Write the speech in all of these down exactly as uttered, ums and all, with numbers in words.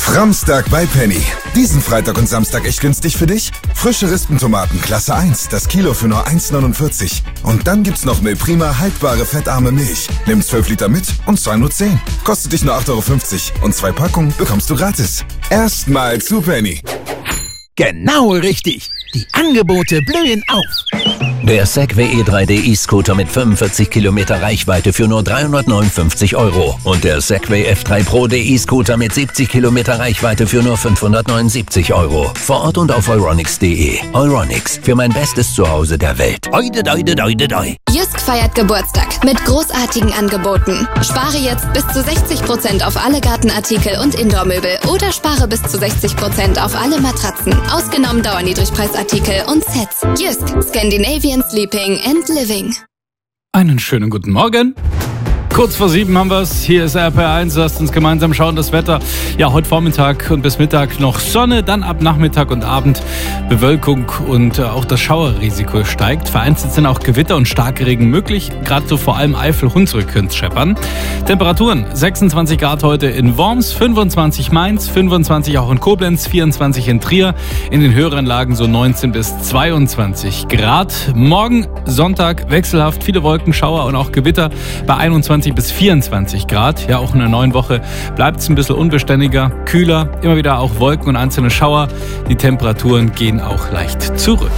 Framstag bei Penny. Diesen Freitag und Samstag echt günstig für dich? Frische Rispentomaten Klasse eins, das Kilo für nur eins neunundvierzig. Und dann gibt's noch Milprima haltbare fettarme Milch. Nimm zwölf Liter mit und zahl nur zehn. Kostet dich nur acht Euro fünfzig und zwei Packungen bekommst du gratis. Erstmal zu Penny. Genau richtig. Die Angebote blühen auf. Der Segway E drei D E-Scooter mit fünfundvierzig Kilometer Reichweite für nur dreihundertneunundfünfzig Euro. Und der Segway F drei Pro D E-Scooter mit siebzig Kilometer Reichweite für nur fünfhundertneunundsiebzig Euro. Vor Ort und auf euronics punkt de. Euronics, für mein bestes Zuhause der Welt. Oide, oide, oide, oide. Jysk feiert Geburtstag mit großartigen Angeboten. Spare jetzt bis zu sechzig Prozent auf alle Gartenartikel und Indoormöbel oder spare bis zu sechzig Prozent auf alle Matratzen, ausgenommen Dauerniedrigpreisartikel und Sets. Jysk, Scandinavian Sleeping and Living. Einen schönen guten Morgen. Kurz vor sieben haben wir es. Hier ist R P R eins. Lasst uns gemeinsam schauen, das Wetter. Ja, heute Vormittag und bis Mittag noch Sonne, dann ab Nachmittag und Abend Bewölkung und äh, auch das Schauerrisiko steigt. Vereinzelt sind auch Gewitter und Starkregen möglich. Gerade so vor allem Eifel, Hunsrück könnte scheppern. Temperaturen sechsundzwanzig Grad heute in Worms, fünfundzwanzig Mainz, fünfundzwanzig auch in Koblenz, vierundzwanzig in Trier. In den höheren Lagen so neunzehn bis zweiundzwanzig Grad. Morgen Sonntag wechselhaft, viele Wolken, Schauer und auch Gewitter bei einundzwanzig bis vierundzwanzig Grad. Ja, auch in der neuen Woche bleibt es ein bisschen unbeständiger, kühler, immer wieder auch Wolken und einzelne Schauer. Die Temperaturen gehen auch leicht zurück.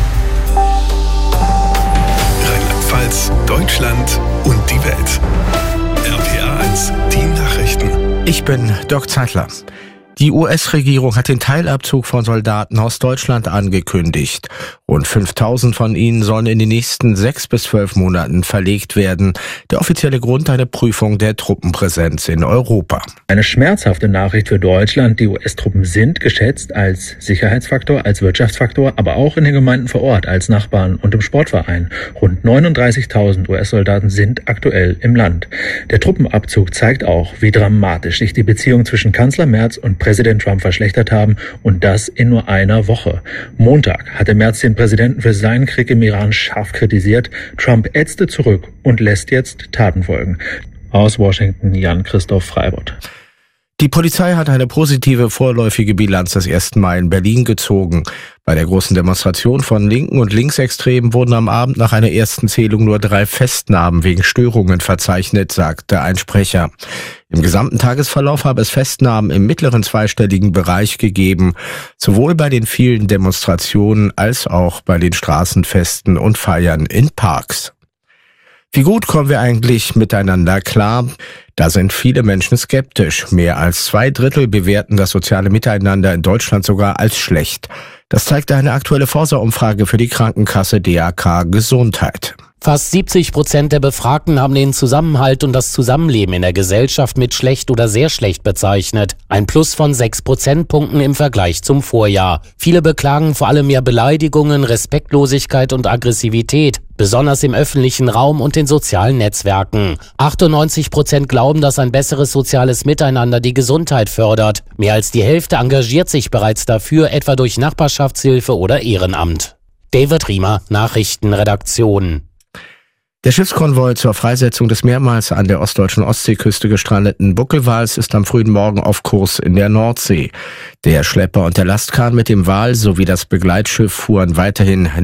Rheinland-Pfalz, Deutschland und die Welt. R P R eins, die Nachrichten. Ich bin Dirk Zeitler. Die U S-Regierung hat den Teilabzug von Soldaten aus Deutschland angekündigt. Rund fünftausend von ihnen sollen in den nächsten sechs bis zwölf Monaten verlegt werden. Der offizielle Grund: eine Prüfung der Truppenpräsenz in Europa. Eine schmerzhafte Nachricht für Deutschland. Die U S-Truppen sind geschätzt als Sicherheitsfaktor, als Wirtschaftsfaktor, aber auch in den Gemeinden vor Ort, als Nachbarn und im Sportverein. Rund neununddreißigtausend U S-Soldaten sind aktuell im Land. Der Truppenabzug zeigt auch, wie dramatisch sich die Beziehung zwischen Kanzler Merz und Präsident Trump verschlechtert haben, und das in nur einer Woche. Montag hatte Merz den Präsidenten für seinen Krieg im Iran scharf kritisiert. Trump ätzte zurück und lässt jetzt Taten folgen. Aus Washington, Jan-Christoph Freibott. Die Polizei hat eine positive vorläufige Bilanz des ersten Mai in Berlin gezogen. Bei der großen Demonstration von Linken und Linksextremen wurden am Abend nach einer ersten Zählung nur drei Festnahmen wegen Störungen verzeichnet, sagte ein Sprecher. Im gesamten Tagesverlauf habe es Festnahmen im mittleren zweistelligen Bereich gegeben, sowohl bei den vielen Demonstrationen als auch bei den Straßenfesten und Feiern in Parks. Wie gut kommen wir eigentlich miteinander klar? Da sind viele Menschen skeptisch. Mehr als zwei Drittel bewerten das soziale Miteinander in Deutschland sogar als schlecht. Das zeigt eine aktuelle Forsa-Umfrage für die Krankenkasse D A K Gesundheit. Fast siebzig Prozent der Befragten haben den Zusammenhalt und das Zusammenleben in der Gesellschaft mit schlecht oder sehr schlecht bezeichnet. Ein Plus von sechs Prozentpunkten im Vergleich zum Vorjahr. Viele beklagen vor allem mehr Beleidigungen, Respektlosigkeit und Aggressivität, besonders im öffentlichen Raum und den sozialen Netzwerken. achtundneunzig Prozent glauben, dass ein besseres soziales Miteinander die Gesundheit fördert. Mehr als die Hälfte engagiert sich bereits dafür, etwa durch Nachbarschaftshilfe oder Ehrenamt. David Riemer, Nachrichtenredaktion. Der Schiffskonvoi zur Freisetzung des mehrmals an der ostdeutschen Ostseeküste gestrandeten Buckelwals ist am frühen Morgen auf Kurs in der Nordsee. Der Schlepper und der Lastkahn mit dem Wal sowie das Begleitschiff fuhren weiterhin